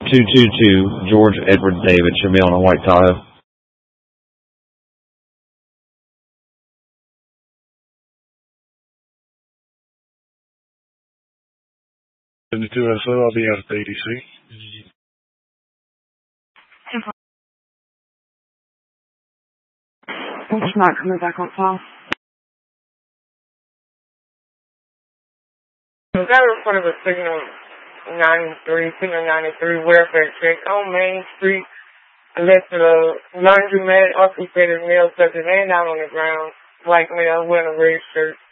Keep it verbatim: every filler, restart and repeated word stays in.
two two two, George Edward David should be on a white Tahoe. seventy-two S O, I'll be out at the A D C. It's not coming back on file. So that reported a signal ninety-three, signal ninety-three, welfare check on Main Street. Left of the laundromat, orchestrated meal subject laying down on the ground, black male wearing a red shirt.